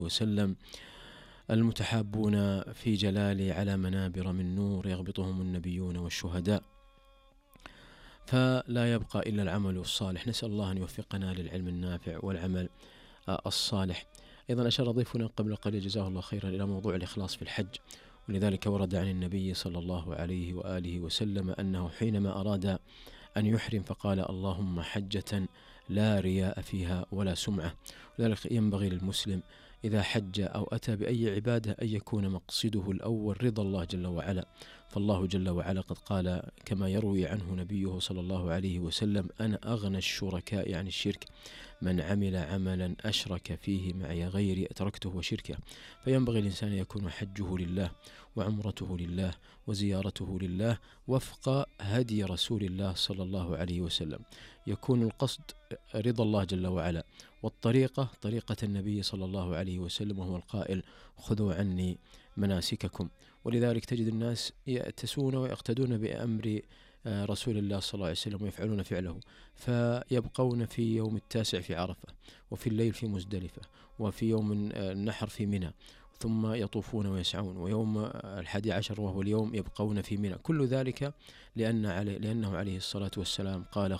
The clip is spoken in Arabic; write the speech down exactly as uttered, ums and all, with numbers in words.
وسلم: المتحابون في جلالي على منابر من نور يغبطهم النبيون والشهداء. فلا يبقى إلا العمل الصالح. نسأل الله أن يوفقنا للعلم النافع والعمل الصالح. أيضا أشار ضيفنا قبل قليل جزاه الله خيرا إلى موضوع الإخلاص في الحج، ولذلك ورد عن النبي صلى الله عليه وآله وسلم أنه حينما أراد أن يحرم فقال: اللهم حجة لا رياء فيها ولا سمعة. ولذلك ينبغي للمسلم إذا حج أو أتى بأي عبادة أن يكون مقصده الأول رضا الله جل وعلا، فالله جل وعلا قد قال كما يروي عنه نبيه صلى الله عليه وسلم: أنا أغنى الشركاء عن الشرك، من عمل عملا أشرك فيه معي غيري أتركته وشركه. فينبغي الإنسان أن يكون حجه لله وعمرته لله وزيارته لله وفق هدي رسول الله صلى الله عليه وسلم، يكون القصد رضا الله جل وعلا، والطريقة طريقة النبي صلى الله عليه وسلم، وهو القائل: خذوا عني مناسككم. ولذلك تجد الناس يأتسون ويقتدون بأمر رسول الله صلى الله عليه وسلم ويفعلون فعله، فيبقون في يوم التاسع في عرفة، وفي الليل في مزدلفة، وفي يوم النحر في منى، ثم يطوفون ويسعون، ويوم الحادي عشر وهو اليوم يبقون في منى. كل ذلك لأن عليه لأنه عليه الصلاة والسلام قال: